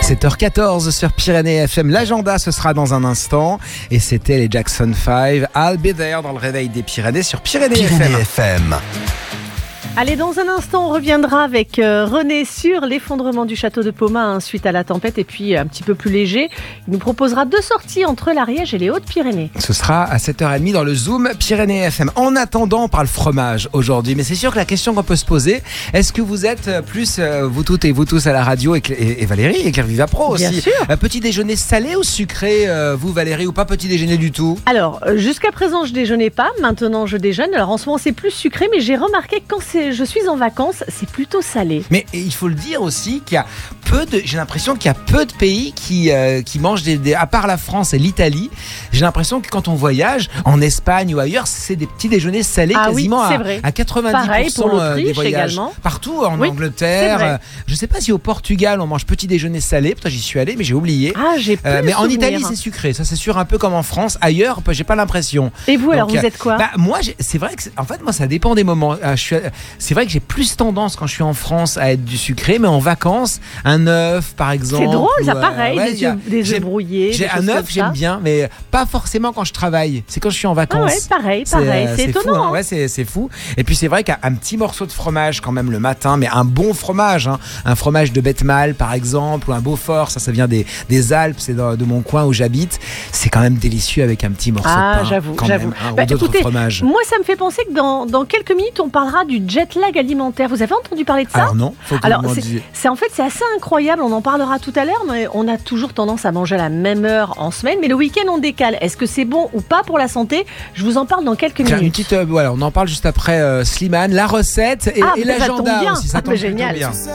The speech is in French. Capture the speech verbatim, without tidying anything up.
sept heures quatorze sur Pyrénées F M. L'agenda, ce sera dans un instant. Et c'était les Jackson five. I'll be there dans le réveil des Pyrénées sur Pyrénées, Pyrénées F M. F M. Allez, dans un instant, on reviendra avec euh, René sur l'effondrement du château de Pomain hein, suite à la tempête. Et puis, un petit peu plus léger, il nous proposera deux sorties entre l'Ariège et les Hautes-Pyrénées. Ce sera à sept heures trente dans le Zoom Pyrénées F M. En attendant, on parle fromage aujourd'hui. Mais c'est sûr que la question qu'on peut se poser, est-ce que vous êtes plus, euh, vous toutes et vous tous à la radio, et, et, et Valérie, et Claire Vivapro aussi. Bien sûr. Euh, petit déjeuner salé ou sucré, euh, vous Valérie, ou pas petit déjeuner du tout? Alors, euh, jusqu'à présent, je déjeunais pas. Maintenant, je déjeune. Alors, en ce moment, c'est plus sucré. Mais j'ai remarqué que quand c'est, je suis en vacances, c'est plutôt salé. Mais il faut le dire aussi qu'il y a peu de, j'ai l'impression qu'il y a peu de pays qui, euh, qui mangent des, des, à part la France et l'Italie, j'ai l'impression que quand on voyage en Espagne ou ailleurs, c'est des petits déjeuners salés ah quasiment oui, c'est à, vrai. à quatre-vingt-dix pour cent. Pareil pour des voyages. également. Partout en oui, Angleterre. Euh, je ne sais pas si au Portugal on mange petit déjeuner salé. Pourtant j'y suis allé, mais j'ai oublié. Ah, j'ai euh, mais en souvenir. Italie c'est sucré. Ça c'est sûr, un peu comme en France. Ailleurs, j'ai pas l'impression. Et vous Donc, alors, vous êtes quoi? Bah moi, j'ai, c'est vrai que c'est, en fait moi ça dépend des moments. Euh, je suis, c'est vrai que j'ai plus tendance quand je suis en France à être du sucré, mais en vacances, un œuf par exemple. C'est drôle, ça, ou, euh, pareil, ouais, des, y a, œufs, des œufs brouillés. J'ai des un choses œuf, comme j'aime ça. bien, mais pas forcément quand je travaille. C'est quand je suis en vacances. Ah ouais, pareil, pareil. C'est, c'est, c'est étonnant. Fou, hein. Ouais, c'est, c'est fou. Et puis c'est vrai qu'un petit morceau de fromage quand même le matin, mais un bon fromage, hein. Un fromage de Betmal par exemple, ou un Beaufort, ça, ça vient des, des Alpes, c'est de, de mon coin où j'habite. C'est quand même délicieux avec un petit morceau ah, de pain. j'avoue, quand j'avoue. Même, hein, bah, ou d'autres écoutez, fromages. Moi, ça me fait penser que dans, dans quelques minutes, on parlera du jet lag alimentaire. Vous avez entendu parler de ça? Alors non, faut que Alors, vous m'en c'est, disiez. c'est en fait c'est assez incroyable. On en parlera tout à l'heure, mais on a toujours tendance à manger à la même heure en semaine, mais le week-end on décale. Est-ce que c'est bon ou pas pour la santé? Je vous en parle dans quelques Tiens, une minutes. petite, euh, voilà, on en parle juste après euh, Slimane, la recette et, ah, et bah, ça tombe l'agenda bien. aussi. Ça ah, tombe bah, génial. bien.